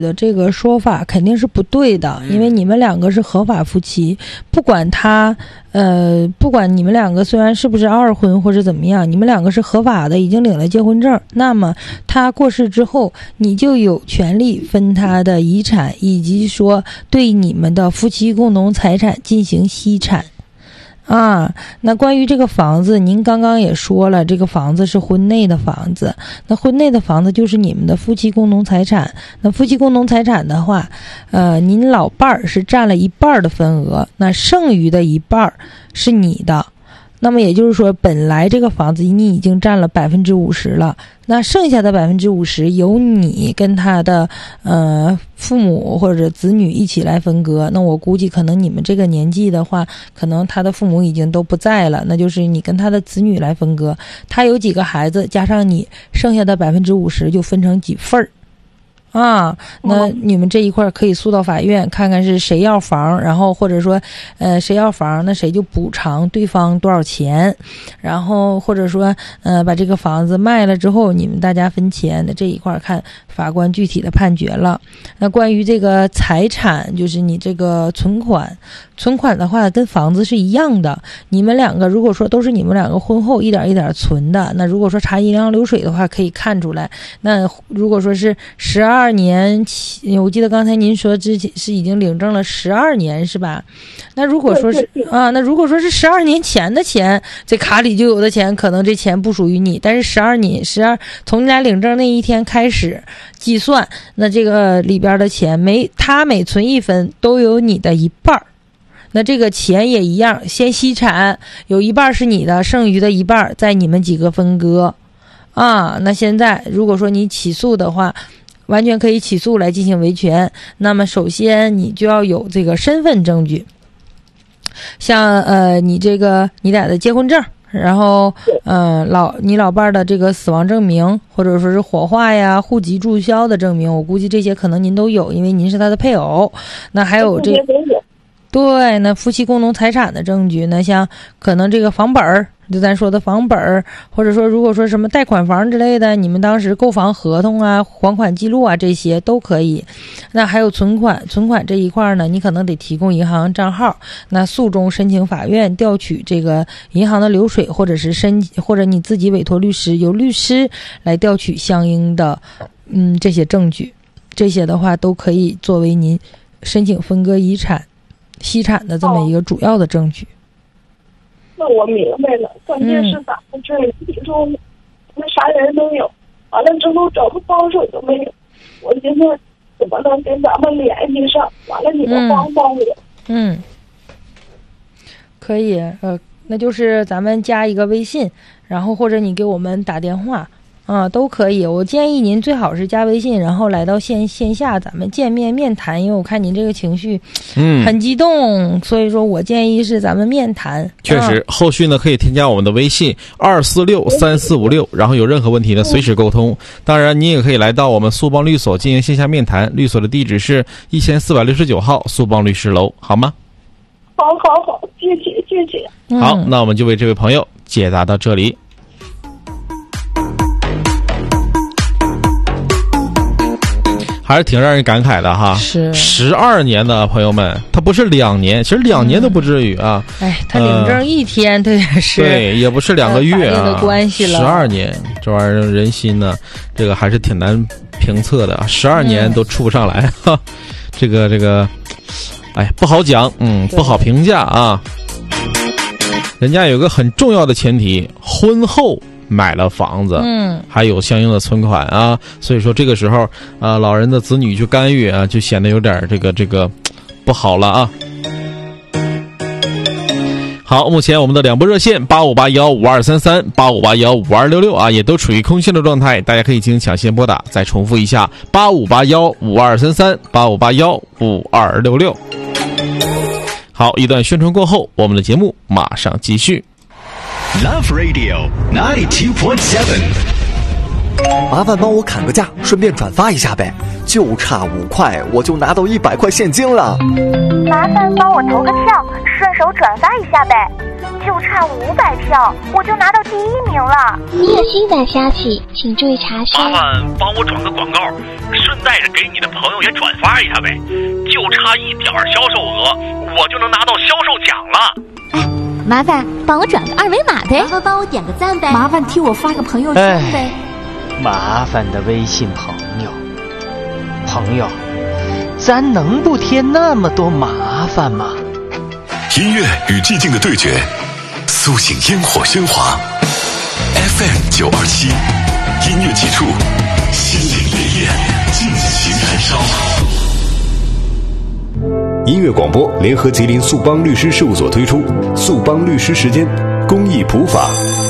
的这个说法肯定是不对的，因为你们两个是合法夫妻，不管你们两个虽然是不是二婚或者怎么样，你们两个是合法的，已经领了结婚证，那么他过世之后，你就有权利分他的遗产，以及说对你们的夫妻共同财产进行析产。那关于这个房子，您刚刚也说了，这个房子是婚内的房子，那婚内的房子就是你们的夫妻共同财产。那夫妻共同财产的话，您老伴儿是占了一半的分额，那剩余的一半是你的。那么也就是说，本来这个房子你已经占了50%了，那剩下的50%由你跟他的父母或者子女一起来分割。那我估计可能你们这个年纪的话，可能他的父母已经都不在了，那就是你跟他的子女来分割。他有几个孩子，加上你剩下的50%就分成几份儿。那你们这一块可以诉到法院，看看是谁要房，然后或者说谁要房，那谁就补偿对方多少钱，然后或者说把这个房子卖了之后，你们大家分钱的这一块看法官具体的判决了。那关于这个财产，就是你这个存款的话跟房子是一样的，你们两个如果说都是你们两个婚后一点一点存的，那如果说查银行流水的话可以看出来。那如果说是12年期，我记得刚才您说之前是已经领证了12年是吧？那如果说是12年前的钱，这卡里就有的钱，可能这钱不属于你，但是12从你俩领证那一天开始计算，那这个里边的钱他每存1分都有你的一半。那这个钱也一样，先析产，有一半是你的，剩余的一半在你们几个分割。那现在如果说你起诉的话，完全可以起诉来进行维权。那么首先你就要有这个身份证据，像你俩的结婚证，然后你老伴的这个死亡证明，或者说是火化呀、户籍注销的证明，我估计这些可能您都有，因为您是他的配偶。那还有对，那夫妻共同财产的证据，那像可能这个房本儿，就咱说的房本儿，或者说如果说什么贷款房之类的，你们当时购房合同啊、还款记录啊，这些都可以。那还有存款这一块呢，你可能得提供银行账号。那诉中申请法院调取这个银行的流水，或者你自己委托律师，由律师来调取相应的这些证据。这些的话都可以作为您申请分割遗产析产的这么一个主要的证据。 那我明白了，关键是咱们这你说那啥人都有，完了之后找个帮手都没有，我寻思怎么能跟咱们联系上，完了你们帮我。 可以，那就是咱们加一个微信，然后或者你给我们打电话。都可以。我建议您最好是加微信，然后来到线下咱们见面谈，因为我看您这个情绪很激动，所以说我建议是咱们面谈。 确实，后续呢可以添加我们的微信2463456，然后有任何问题呢随时沟通。当然您也可以来到我们苏邦律所进行线下面谈，律所的地址是1469号苏邦律师楼，好吗？ 好，谢谢。 好，那我们就为这位朋友解答到这里。还是挺让人感慨的哈， 是 12年的朋友们，他不是2年，其实2年都不至于啊。 他领证1天，他也是对，也不是2个月啊， 的关系了。 12年，这玩意儿人心呢，这个还是挺难评测的啊。12年都出不上来，这个，不好讲，不好评价啊。人家有个很重要的前提，婚后买了房子，还有相应的存款啊，所以说这个时候老人的子女去干预啊，就显得有点这个不好了啊。好，目前我们的2部热线85815233 85815266啊，也都处于空心的状态，大家可以进行抢先拨打。再重复一下85815233 85815266。好，一段宣传过后，我们的节目马上继续。 Love Radio 92.7， 麻烦帮我砍个价，顺便转发一下呗，就差5块，我就拿到100块现金了。 麻烦帮我投个票，顺手转发一下呗， 就差500票，我就拿到第1名了。 你有新版消息，请注意查收。 麻烦帮我转个广告，顺带着给你的朋友也转发一下呗，就差一点销售额，我就能拿到销售奖了。 哎，麻烦帮我转个2维码呗， 麻烦帮我点个赞呗， 麻烦替我发个朋友圈呗。 麻烦的微信朋友，咱能不添那么多麻烦吗？ 音乐与寂静的对决，苏醒烟火喧哗。FM 927，音乐几处，心灵烈焰尽情燃烧。 音乐广播联合吉林速邦律师事务所推出速邦律师时间，公益普法，